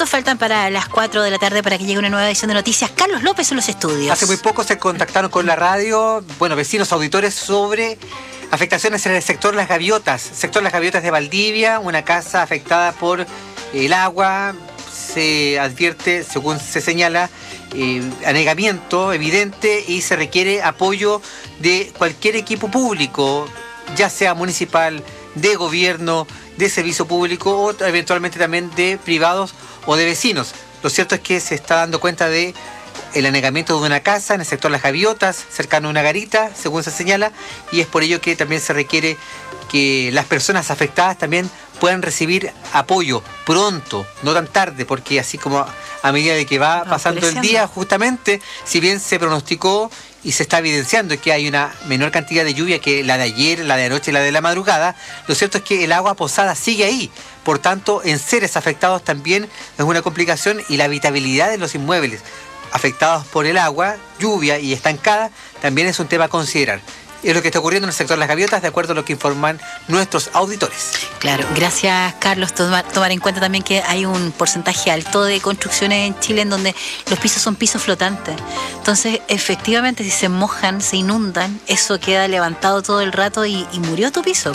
minutos faltan para las 4 de la tarde para que llegue una nueva edición de Noticias. Carlos López en los estudios. Hace muy poco se contactaron con la radio, vecinos auditores, sobre afectaciones en el sector Las Gaviotas. Sector Las Gaviotas de Valdivia, una casa afectada por el agua. Se advierte, según se señala, anegamiento evidente y se requiere apoyo de cualquier equipo público, ya sea municipal, de gobierno, de servicio público o eventualmente también de privados o de vecinos. Lo cierto es que se está dando cuenta de el anegamiento de una casa en el sector Las Gaviotas, cercano a una garita, según se señala, y es por ello que también se requiere que las personas afectadas también puedan recibir apoyo pronto, no tan tarde, porque así como a medida de que va pasando el día, justamente, si bien se pronosticó y se está evidenciando que hay una menor cantidad de lluvia que la de ayer, la de anoche y la de la madrugada, lo cierto es que el agua posada sigue ahí. Por tanto, en seres afectados también es una complicación y la habitabilidad de los inmuebles afectados por el agua, lluvia y estancada también es un tema a considerar. Es lo que está ocurriendo en el sector Las Gaviotas, de acuerdo a lo que informan nuestros auditores. Claro, gracias Carlos. Tomar en cuenta también que hay un porcentaje alto de construcciones en Chile en donde los pisos son pisos flotantes. Entonces, efectivamente, si se mojan, se inundan, eso queda levantado todo el rato y murió tu piso.